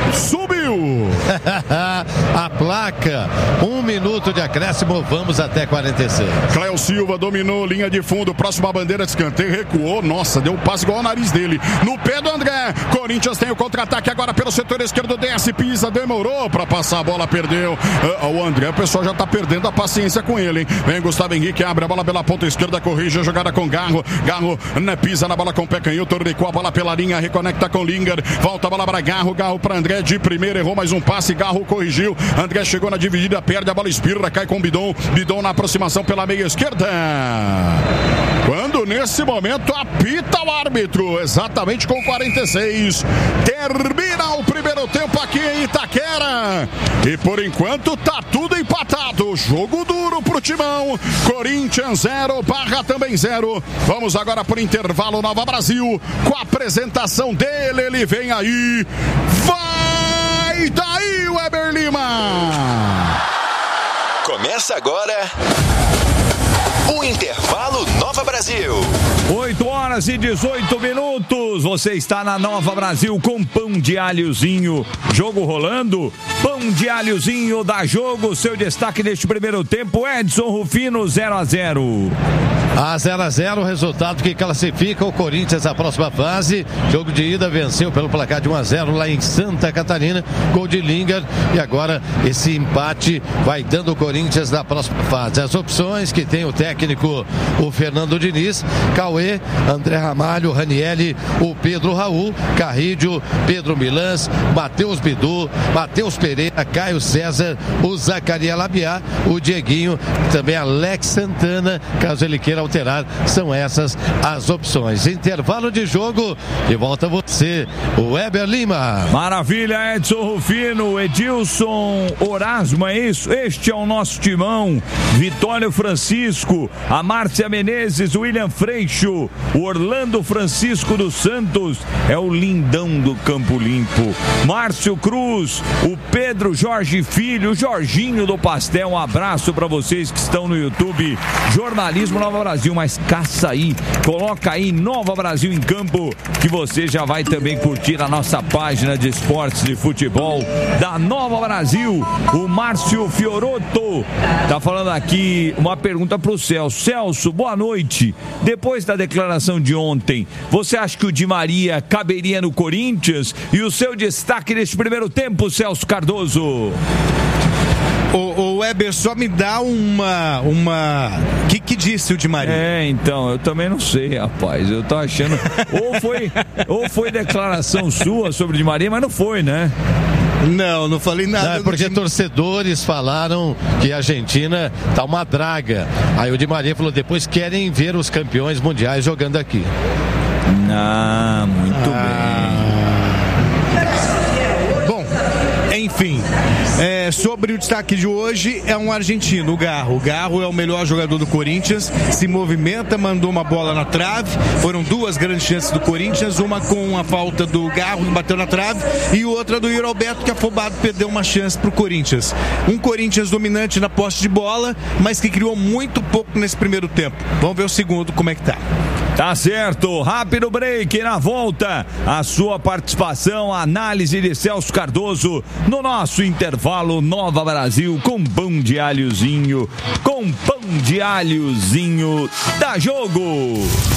a placa, 1 minuto de acréscimo, vamos até 46. Cléo Silva dominou, linha de fundo, próxima bandeira de escanteio, recuou, nossa, deu um passe igual ao nariz dele, no pé do André, Corinthians tem o contra-ataque agora pelo setor esquerdo, desce, pisa, demorou pra passar a bola, perdeu, o André, o pessoal já tá perdendo a paciência com ele, hein? Vem Gustavo Henrique, abre a bola pela ponta esquerda, corrige a jogada com Garro, pisa na bola com o pé canhoto, recua a bola pela linha, reconecta com Linger, volta a bola para Garro para André, de primeira, errou mais um passe, Garro corrigiu, André chegou na dividida, perde a bola, espirra, cai com Bidon na aproximação pela meia esquerda, quando nesse momento apita o árbitro, exatamente com 46, termina o primeiro tempo aqui em Itaquera, e por enquanto tá tudo empatado, jogo duro pro Timão, Corinthians 0, Barra também 0, vamos agora pro intervalo, Nova Brasil, com a apresentação dele, ele vem aí, vai daí, Weber Lima! Começa agora o Intervalo Nova Brasil. 8h18. Você está na Nova Brasil com pão de alhozinho. Jogo rolando. Pão de alhozinho dá jogo. Seu destaque neste primeiro tempo, Edson Rufino, 0-0. A 0-0, resultado que classifica o Corinthians à próxima fase. Jogo de ida venceu pelo placar de 1-0 lá em Santa Catarina. Gol de Linger. E agora esse empate vai dando o Corinthians na próxima fase. As opções que tem o técnico, o Fernando Diniz, Cauê, André Ramalho, Ranielli, o Pedro Raul, Carrídio, Pedro Milans, Matheus Bidu, Matheus Pereira, Caio César, o Zacaria Labiá, o Dieguinho, também Alex Santana, caso ele queira alterar, são essas as opções. Intervalo de jogo, de volta você, o Weber Lima. Maravilha, Edson Rufino, Edilson Orasmo, é isso? Este é o nosso timão. Vitório Francisco, a Márcia Menezes, o William Freixo, o Orlando Francisco dos Santos é o lindão do Campo Limpo. Márcio Cruz, o Pedro Jorge Filho, o Jorginho do Pastel, um abraço para vocês que estão no YouTube. Jornalismo Nova Brasil, mas caça aí, coloca aí Nova Brasil em Campo, que você já vai também curtir a nossa página de esportes de futebol da Nova Brasil. O Márcio Fiorotto tá falando aqui uma pergunta pro Celso. Celso, boa noite. Depois da declaração de ontem, você acha que o Di Maria caberia no Corinthians? E o seu destaque neste primeiro tempo, Celso Cardoso? O Weber, só me dá uma... que disse o Di Maria? Então, eu também não sei, rapaz. Eu tô achando... ou foi declaração sua sobre o Di Maria, mas não foi, né? Não falei nada. Não, porque torcedores falaram que a Argentina tá uma draga. Aí o Di Maria falou, depois querem ver os campeões mundiais jogando aqui. Muito bem. Enfim, sobre o destaque de hoje, é um argentino, o Garro. O Garro é o melhor jogador do Corinthians, se movimenta, mandou uma bola na trave. Foram duas grandes chances do Corinthians, uma com a falta do Garro, que bateu na trave, e outra do Yuri Alberto, que afobado perdeu uma chance pro Corinthians. Um Corinthians dominante na posse de bola, mas que criou muito pouco nesse primeiro tempo. Vamos ver o segundo, como é que tá. Tá certo, rápido break, na volta, a sua participação, a análise de Celso Cardoso no nosso intervalo Nova Brasil com pão de alhozinho, da Jogo.